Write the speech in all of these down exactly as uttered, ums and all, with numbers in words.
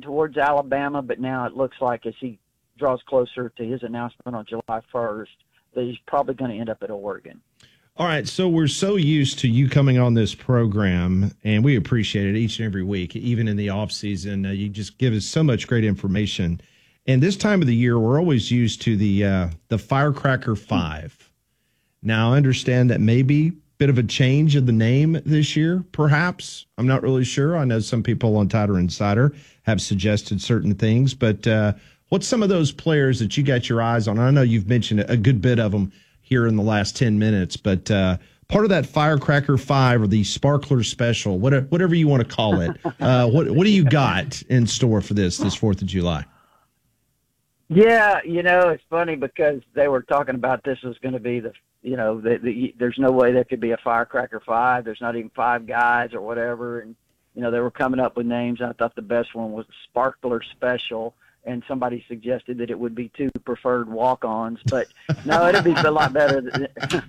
towards Alabama, but now it looks like as he draws closer to his announcement on July first, that he's probably going to end up at Oregon. All right, so we're so used to you coming on this program, and we appreciate it each and every week, even in the off season. Uh, you just give us so much great information. And this time of the year, we're always used to the uh, the Firecracker Five. Now, I understand that maybe a bit of a change of the name this year, perhaps. I'm not really sure. I know some people on Tider Insider have suggested certain things, but uh, what's some of those players that you got your eyes on? I know you've mentioned a good bit of them here in the last ten minutes, but uh, part of that Firecracker Five or the Sparkler Special, whatever, whatever you want to call it, uh, what what do you got in store for this this Fourth of July? Yeah, you know, it's funny because they were talking about this was going to be the, you know, the, the, there's no way there could be a Firecracker Five. There's not even five guys or whatever, and you know they were coming up with names. I thought the best one was Sparkler Special. And somebody suggested that it would be two preferred walk-ons, but no, it'd be a lot better. Than,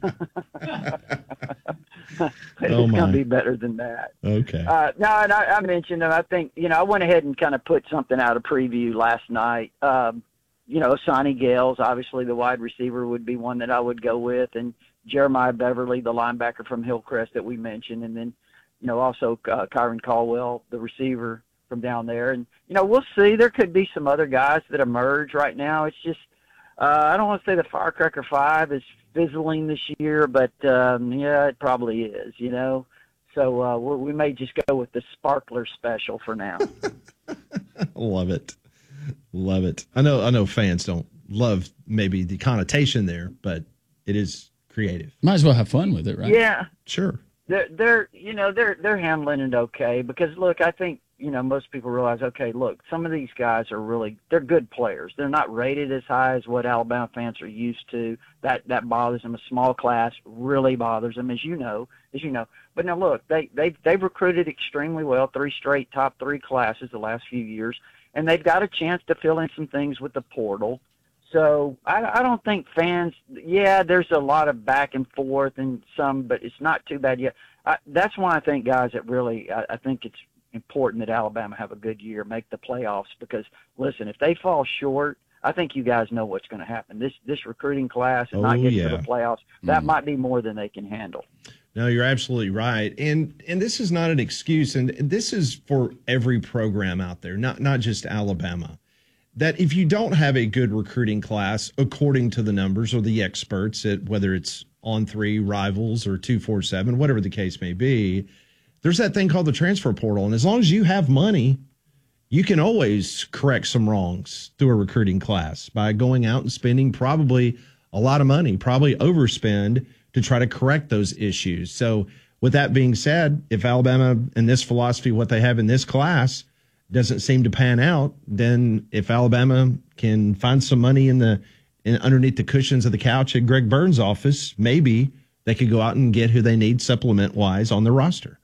oh it's going to be better than that. Okay. Uh, no, and I, I mentioned, and I think, you know, I went ahead and kind of put something out of preview last night. Um, you know, Sonny Gales, obviously the wide receiver would be one that I would go with, and Jeremiah Beverly, the linebacker from Hillcrest that we mentioned, and then, you know, also uh, Kyron Caldwell, the receiver from down there. And, you know, we'll see. There could be some other guys that emerge right now. It's just, uh, I don't want to say the Firecracker Five is fizzling this year, but, um, yeah, it probably is, you know. So uh, we're, we may just go with the Sparkler Special for now. Love it. Love it. I know, I know fans don't love maybe the connotation there, but it is creative. Might as well have fun with it, right? Yeah. Sure. They're, they're, you know, they're, they're handling it okay because, look, I think, you know, most people realize, okay, look, some of these guys are really, they're good players. They're not rated as high as what Alabama fans are used to. That that bothers them. A small class really bothers them, as you know, as you know. But now look, they they've they've recruited extremely well, three straight top three classes the last few years, and they've got a chance to fill in some things with the portal. So I, I don't think fans, yeah, there's a lot of back and forth and some, but it's not too bad yet. I, that's why I think guys that really, I, I think it's important that Alabama have a good year, make the playoffs, because listen, if they fall short, I think you guys know what's going to happen. This this recruiting class and oh, not getting yeah. to the playoffs, that mm. might be more than they can handle. No, you're absolutely right. And and this is not an excuse, and this is for every program out there, not not just Alabama, that if you don't have a good recruiting class, according to the numbers or the experts, at whether it's On Three, Rivals, or two forty-seven, whatever the case may be, there's that thing called the transfer portal. And as long as you have money, you can always correct some wrongs through a recruiting class by going out and spending probably a lot of money, probably overspend to try to correct those issues. So with that being said, if Alabama and this philosophy, what they have in this class, doesn't seem to pan out, then if Alabama can find some money in the in, underneath the cushions of the couch at Greg Burns' office, maybe they could go out and get who they need supplement-wise on their roster.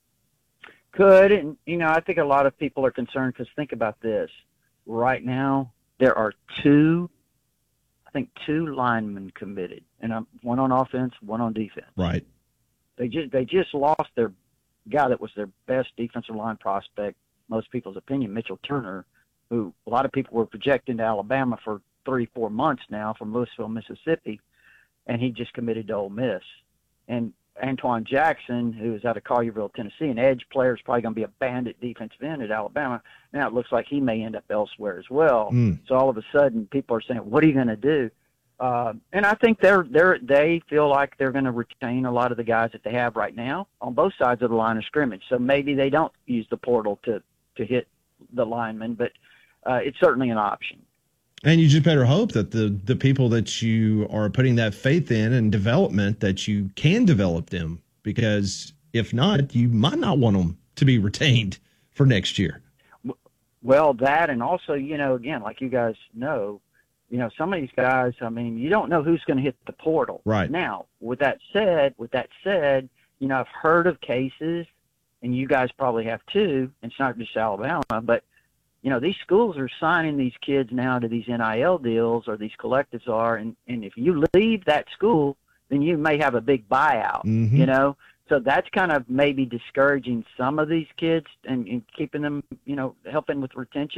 Could, and, you know, I think a lot of people are concerned because think about this. Right now, there are two, I think two linemen committed, and um, one on offense, one on defense. Right. They just they just lost their guy that was their best defensive line prospect, most people's opinion, Mitchell Turner, who a lot of people were projecting to Alabama for three, four months now from Louisville, Mississippi, and he just committed to Ole Miss. And Antoine Jackson, who is out of Collierville, Tennessee, an edge player, is probably going to be a bandit defensive end at Alabama. Now it looks like he may end up elsewhere as well. Mm. So all of a sudden, people are saying, "What are you going to do?" Uh, and I think they're they're they feel like they're going to retain a lot of the guys that they have right now on both sides of the line of scrimmage. So maybe they don't use the portal to to hit the linemen, but uh, it's certainly an option. And you just better hope that the, the people that you are putting that faith in and development, that you can develop them, because if not, you might not want them to be retained for next year. Well, that, and also, you know, again, like you guys know, you know, some of these guys, I mean, you don't know who's going to hit the portal. Right. Now, with that said, with that said, you know, I've heard of cases, and you guys probably have too, and it's not just Alabama, but you know, these schools are signing these kids now to these N I L deals, or these collectives are, and, and if you leave that school, then you may have a big buyout, mm-hmm. you know? So that's kind of maybe discouraging some of these kids and, and keeping them, you know, helping with retention.